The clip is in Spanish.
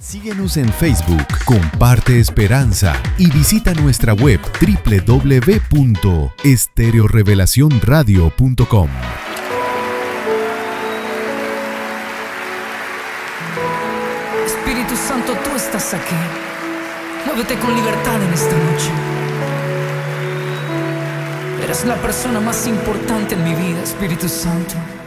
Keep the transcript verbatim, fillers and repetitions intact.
Síguenos en Facebook, comparte esperanza y visita nuestra web doble u doble u doble u punto estéreo revelación radio punto com. Espíritu Santo, tú estás aquí. Muévete con libertad en esta noche. Eres la persona más importante en mi vida, Espíritu Santo.